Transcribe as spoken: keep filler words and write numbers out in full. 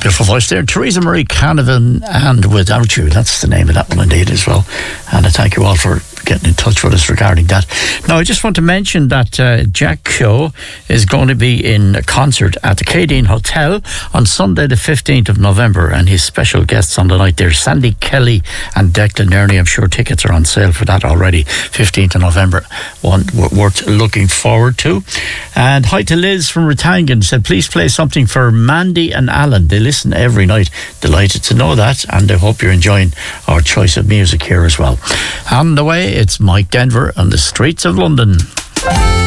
Beautiful voice there. Teresa Marie Canavan and Without You. That's the name of that one indeed as well. And I thank you all for getting in touch with us regarding that. Now, I just want to mention that uh, Jack Keogh is going to be in a concert at the Cadine Hotel on Sunday the fifteenth of November, and his special guests on the night there, Sandy Kelly and Declan Ernie. I'm sure tickets are on sale for that already. fifteenth of November, one worth looking forward to. And hi to Liz from Ratangan, said please play something for Mandy and Alan. They listen every night. Delighted to know that, and I hope you're enjoying our choice of music here as well. On the way, it's Mike Denver on the streets of London.